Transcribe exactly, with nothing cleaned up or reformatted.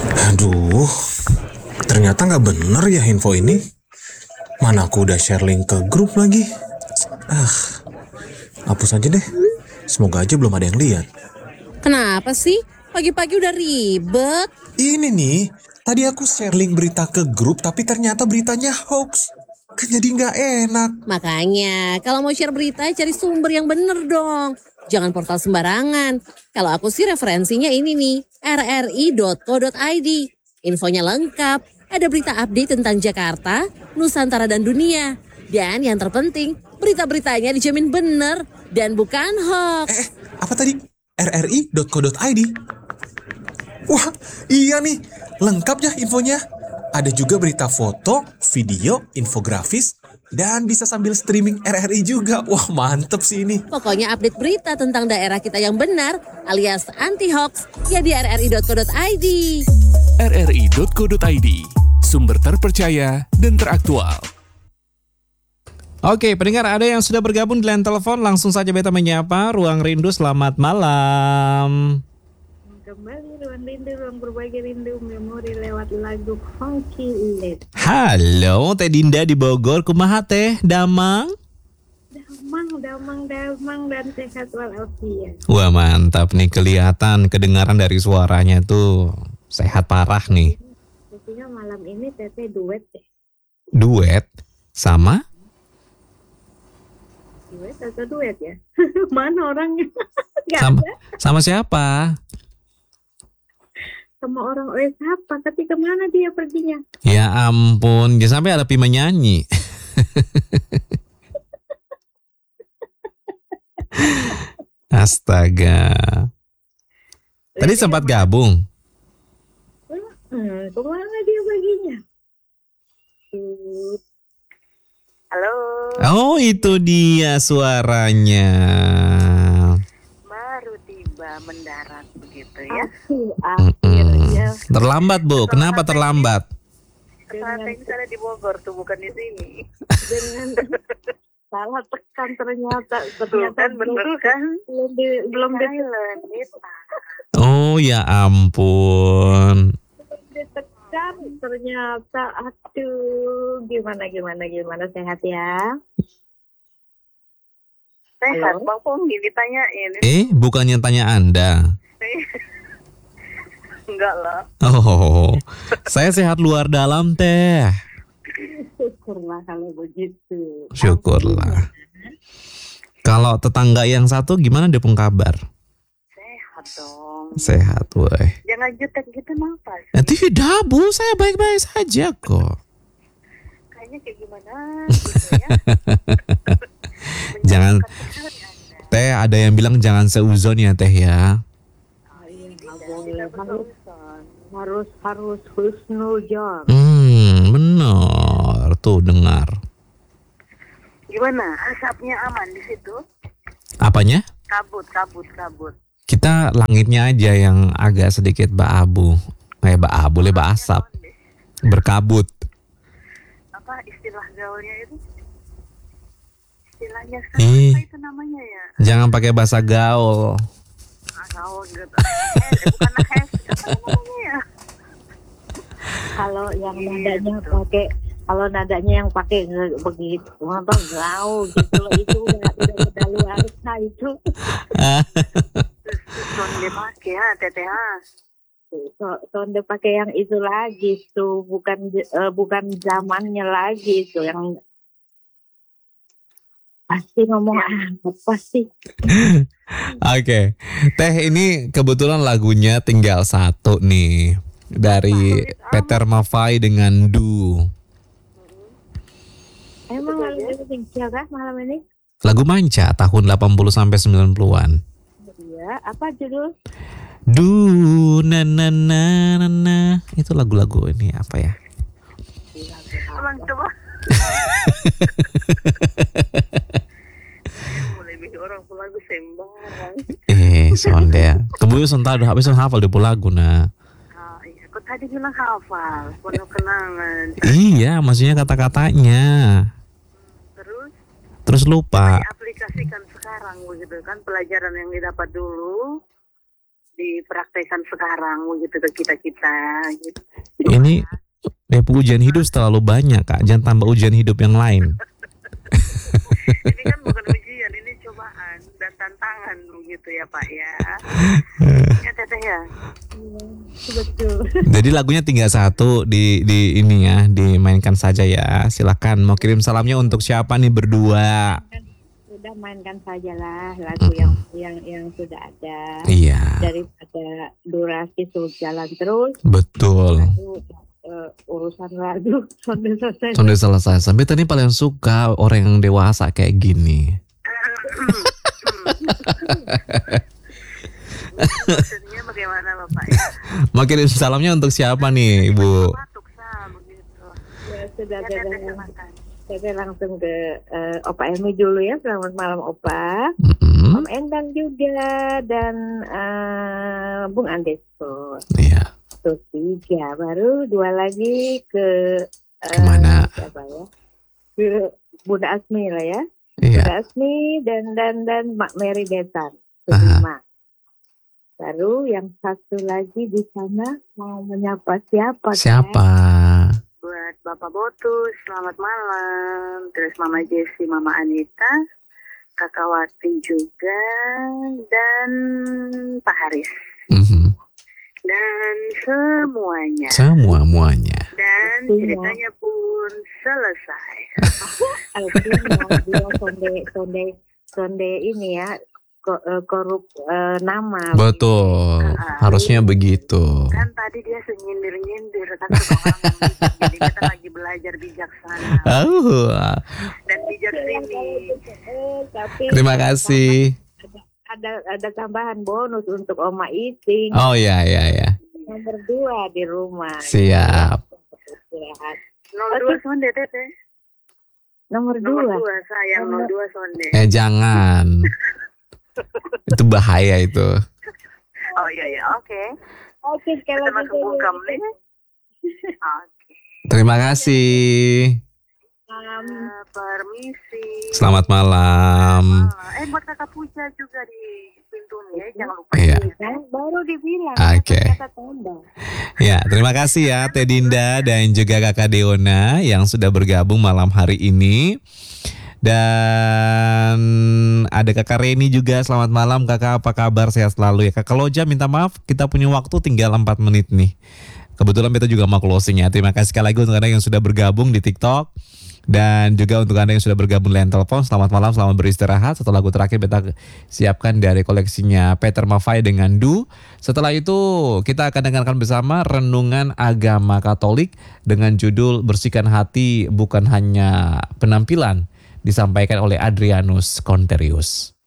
Aduh, ternyata nggak bener ya info ini. Mana aku udah share link ke grup lagi. Ah, hapus aja deh. Semoga aja belum ada yang lihat. Kenapa sih? Pagi-pagi udah ribet. Ini nih, tadi aku share link berita ke grup tapi ternyata beritanya hoax. Kan jadi nggak enak. Makanya, kalau mau share berita, cari sumber yang bener dong. Jangan portal sembarangan. Kalau aku sih referensinya ini nih, r r i dot co dot i d. Infonya lengkap, ada berita update tentang Jakarta, Nusantara dan dunia. Dan yang terpenting, berita-beritanya dijamin bener dan bukan hoax. Eh, apa tadi? r r i dot co dot i d. Wah, iya nih, lengkap ya infonya. Ada juga berita foto, video, infografis, dan bisa sambil streaming R R I juga. Wah, mantep sih ini. Pokoknya update berita tentang daerah kita yang benar alias anti-hoax ya di r r i dot co dot i d. r r i dot co dot i d, sumber terpercaya dan teraktual. Oke, pendengar ada yang sudah bergabung di line telepon, langsung saja beta menyapa. Ruang Rindu, selamat malam. Kembali ruang rindu, ruang berbagi rindu, memori lewat lagu Funky Lid. Halo, Teh Dinda di Bogor, kumaha teh, damang? Damang, damang, damang, dan sehat walafiat. Wah mantap nih, kelihatan, kedengaran dari suaranya tuh sehat parah nih. Sepertinya malam ini Teteh duet deh. Duet? Sama? Duet atau duet ya? Mana orangnya? Gak Sama, ada. sama siapa? Sama orang oleh siapa? Tapi kemana dia perginya? Ya ampun, jangan sampai ada Pi menyanyi. Astaga. Tadi sempat gabung. Hmm, kemana dia perginya? Halo. Oh, itu dia suaranya. Baru tiba mendarat begitu ya. Mm-mm. Akhirnya. Terlambat, Bu. Kenapa terlambat? Dengan ini sana di Bogor tuh, bukan di sini. Dengan salah tekan ternyata ternyata kan bener kan belum di, belum ditekan Oh, ya ampun. ditekan ternyata. Aduh, gimana gimana gimana, sehat ya? Sehat, Bang Ponggi ditanyain. Eh, bukannya tanya Anda. Enggak lah. Oh, saya sehat luar dalam, Teh. Syukurlah kalau begitu. Syukurlah. Kalau tetangga yang satu gimana dia pun kabar? Sehat dong. Sehat, woi. Jangan jutek gitu nafas. Eh, tidak, Bu. Saya baik-baik saja kok. Kayaknya kayak gimana gitu ya. Jangan, Teh, ada yang bilang jangan seuzon ya, Teh ya. Oh, iya, nggak boleh. Harus, harus harus husnuzon. Hmm, benar. Tuh dengar. Gimana? Asapnya aman di situ? Apanya? Kabut, kabut, kabut. Kita langitnya aja yang agak sedikit baabu. Kayak baabu, le asap. Berkabut. Apa istilah gaulnya itu? Istilahnya sekarang Ih. apa itu namanya ya? Jangan pakai bahasa gaul. Ah, gaul gitu. Eh, bukan hes. Apa namanya ya? Kalau yang nadanya pakai, kalau nadanya yang pakai nge- begitu, apa gaul gitu loh, itu udah udah kedaluarsa itu. Sonde pakai ya, teteh ah. So- Sonde pakai yang itu lagi tuh, bukan eh, bukan zamannya lagi tuh yang pasti ngomong apa sih? Oke, Teh ini kebetulan lagunya tinggal satu nih dari Peter Maffay dengan Du. Emang malam ini siapa malam ini? Lagu Manca tahun delapan puluh sampai sembilan puluhan. Iya, apa judul? Du na na na na na. Itu lagu-lagu ini apa ya? Emang coba. Mulai bikin orang lagu sembarang. Eh, sonde. Kemudian sontado habis hafal di lagu nah. Ah, iya, kok tadi bilang hafal, penuh kenangan. Iya, maksudnya kata-katanya. Terus Terus lupa. diaplikasikan sekarang begitu kan, pelajaran yang didapat dulu dipraktekkan sekarang gitu ke kita-kita gitu. Ini ya, ujian hidup terlalu banyak Kak. Jangan tambah ujian hidup yang lain. Ini kan bukan ujian, ini cobaan dan tantangan begitu ya Pak ya. Ya Teteh ya. Betul. Jadi lagunya tinggal satu di di ini ya, dimainkan saja ya. Silakan mau kirim salamnya untuk siapa nih berdua? Sudah mainkan sajalah lagu yang yang yang sudah ada. Iya. Daripada durasi terus jalan terus. Betul. Lagu, uh, urusan lagu sampai selesai. Sampai selesai. Sampai tadi paling suka orang yang dewasa kayak gini. Maksudnya bagaimana Bapak ya? Mau kirim salamnya untuk siapa nih Ibu? Batuk sah begitu. Ya sudah Ya, Teteh. Teteh, silakan. Saya langsung ke uh, Opa Emi dulu ya. Selamat malam Opa. Mm-mm. Om Endang juga dan uh, Bung Andesko. Iya. Itu tiga, baru dua lagi ke uh, Kemana? siapa ya? Ke Bunda Asmi lah ya. Iya. Bunda Asmi dan dan dan Mak Mary Detan. Itu Aha. lima. Baru yang satu lagi di sana mau menyapa siapa? Kan? Siapa? Buat Bapak Botus, selamat malam. Terus Mama Jessi, Mama Anita, Kakak Wati juga, dan Pak Haris. Mhm. Dan semuanya. Semua muanya. Dan Semua. ceritanya pun selesai. Artinya dia sonde sonde sonde ini ya ko- eh, korup eh, nama. Betul. Harusnya begitu. Kan tadi dia senyindir-nyindir, kan suka orang yang bijak. Jadi kita lagi belajar bijaksana. Oh, Dan bijak sini. Eh, tapi terima kasih. ada ada tambahan bonus untuk Oma Iting. Oh ya ya ya. Nomor dua di rumah. Siap. Istirahat. nol dua sonde Teteh. Nomor Nomor dua. dua sayang, nol dua sonde. Eh jangan. Itu bahaya itu. Oh iya iya, oke. Oke, sekali Kita lagi masuk bungkam nih. Oke. Terima kasih. Um, Eh, permisi. Selamat malam. Ah, eh buat Kakak Puja juga di pintunya, jangan lupa. Iya. kan baru dibilang. Oke. Kata tambah. Ya, terima kasih ya Teh Dinda dan juga Kakak Deona yang sudah bergabung malam hari ini. Dan ada Kakak Reni juga, selamat malam Kakak, apa kabar, sehat selalu ya. Kakak Loja minta maaf, kita punya waktu tinggal empat menit nih. Kebetulan kita juga mau closing ya. Terima kasih sekali lagi untuk Anda yang sudah bergabung di TikTok. Dan juga untuk Anda yang sudah bergabung di line telepon, selamat malam, selamat beristirahat. Satu lagu terakhir kita siapkan dari koleksinya Peter Maffay dengan Du. Setelah itu kita akan dengarkan bersama Renungan Agama Katolik dengan judul Bersihkan Hati Bukan Hanya Penampilan, disampaikan oleh Adrianus Konterius.